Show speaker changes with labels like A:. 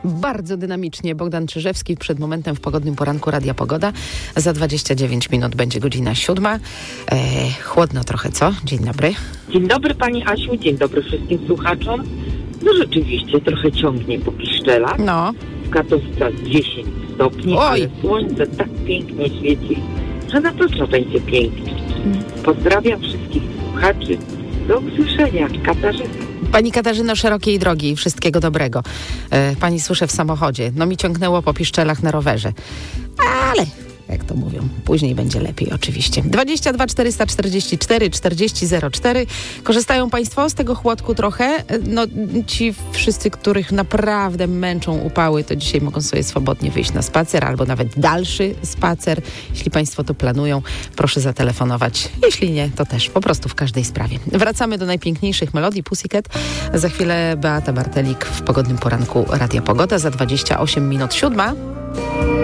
A: Bardzo dynamicznie Bogdan Czyżewski przed momentem w pogodnym poranku Radia Pogoda. Za 29 minut będzie godzina 7. Chłodno trochę, co? Dzień dobry.
B: Dzień dobry Pani Asiu, dzień dobry wszystkim słuchaczom. No rzeczywiście trochę ciągnie po piszczelach.
A: No.
B: W Katowicach 10 stopni, ale słońce tak pięknie świeci, że na pewno będzie pięknie. Pozdrawiam wszystkich słuchaczy. Do usłyszenia. Katarzyna.
A: Pani Katarzyno, szerokiej drogi i wszystkiego dobrego. Pani słyszę w samochodzie. No mi ciągnęło po piszczelach na rowerze. Ale, jak to mówią, później będzie lepiej oczywiście. 22 444 40 04. Korzystają Państwo z tego chłodku trochę? No ci wszyscy, których naprawdę męczą upały, to dzisiaj mogą sobie swobodnie wyjść na spacer albo nawet dalszy spacer. Jeśli Państwo to planują, proszę zatelefonować. Jeśli nie, to też po prostu w każdej sprawie. Wracamy do najpiękniejszych melodii Pussycat. Za chwilę Beata Bartelik w pogodnym poranku Radia Pogoda. Za 28 minut 7.